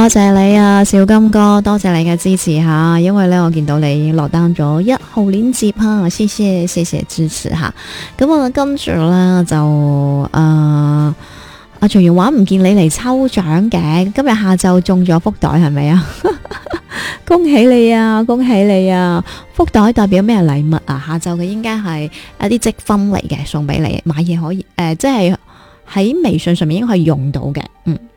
多謝你啊，小金哥，多謝你嘅支持吓，因為咧我見到你已經落單咗1號鏈接吓，謝謝支持吓。咁啊，跟住咧就阿徐元話唔見你嚟抽獎嘅，今日下晝中咗福袋係咪啊？恭喜你啊，恭喜你啊！福袋代表咩禮物啊？下晝嘅應該係一啲積分嚟嘅，送俾你買嘢可以即係喺微信上面應該可以用到嘅，